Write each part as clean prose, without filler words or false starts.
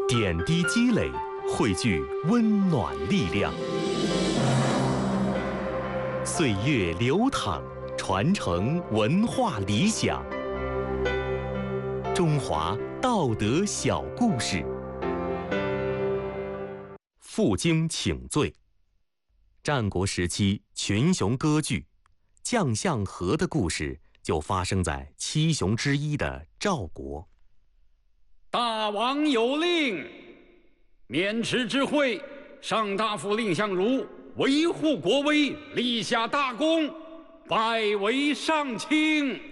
点滴积累，汇聚温暖力量。岁月流淌，传承文化理想。中华道德小故事。负荆请罪。战国时期群雄割据，将相和的故事就发生在七雄之一的赵国。 大王有令，渑池之会，上大夫蔺相如维护国威，立下大功，拜为上卿。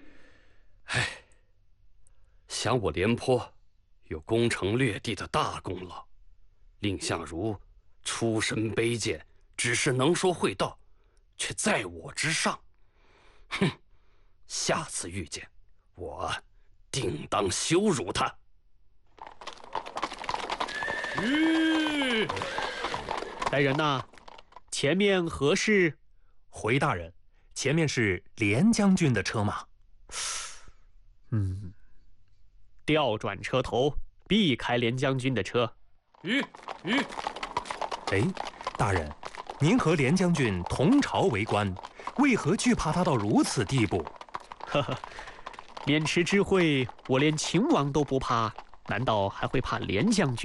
想我廉颇有攻城略地的大功劳，蔺相如出身卑贱，只是能说会道，却在我之上。哼，下次遇见我，定当羞辱他。 来人呐，前面何事？ 回大人，前面是廉将军的车马。 调转车头，避开廉将军的车。 哎，大人，您和廉将军同朝为官，为何惧怕他到如此地步？ 呵呵，渑池之会，我连秦王都不怕，难道还会怕廉将军？